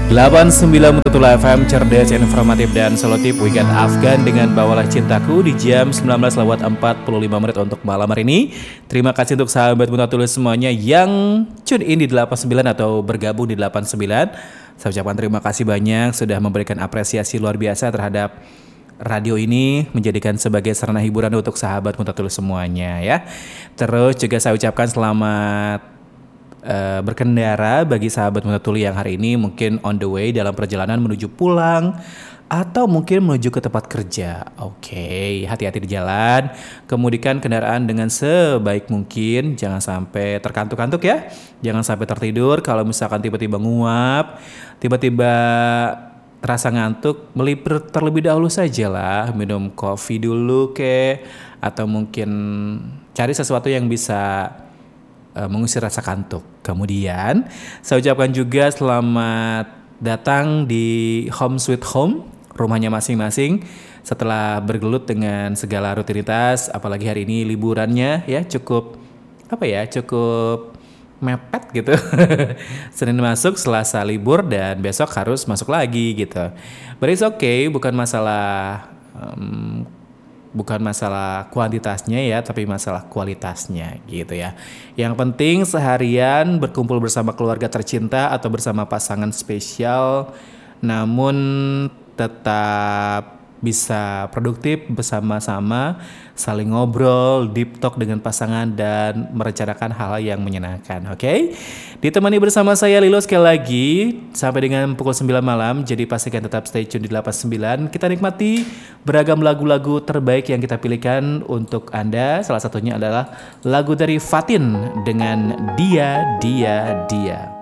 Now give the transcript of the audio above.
89 Mututula FM, cerdas, informatif, dan solutif. Weekend Afgan dengan Bawalah Cintaku di jam 19:45 untuk malam hari ini. Terima kasih untuk sahabat Mututula semuanya yang tune in di 89 atau bergabung di 89. Saya ucapkan terima kasih banyak sudah memberikan apresiasi luar biasa terhadap radio ini, menjadikan sebagai sarana hiburan untuk sahabat Mututula semuanya ya. Terus juga saya ucapkan selamat berkendara bagi sahabat Mutatuli yang hari ini mungkin on the way dalam perjalanan menuju pulang atau mungkin menuju ke tempat kerja. Oke, hati-hati di jalan, kemudikan kendaraan dengan sebaik mungkin, jangan sampai terkantuk-kantuk ya, jangan sampai tertidur. Kalau misalkan tiba-tiba nguap, tiba-tiba terasa ngantuk, melipir terlebih dahulu saja lah, minum kopi dulu atau mungkin cari sesuatu yang bisa mengusir rasa kantuk. Kemudian saya ucapkan juga selamat datang di Home Sweet Home, rumahnya masing-masing. Setelah bergelut dengan segala rutinitas, apalagi hari ini liburannya ya cukup mepet gitu. Senin masuk, Selasa libur, dan besok harus masuk lagi gitu. But it's okay, bukan masalah kuantitasnya ya, tapi masalah kualitasnya gitu ya. Yang penting seharian berkumpul bersama keluarga tercinta atau bersama pasangan spesial, namun tetap bisa produktif bersama-sama, saling ngobrol, deep talk dengan pasangan, dan merencanakan hal yang menyenangkan. Oke? Ditemani bersama saya Lilo sekali lagi sampai dengan pukul 9 malam. Jadi pastikan tetap stay tune di 89. Kita nikmati beragam lagu-lagu terbaik yang kita pilihkan untuk Anda. Salah satunya adalah lagu dari Fatin dengan Dia.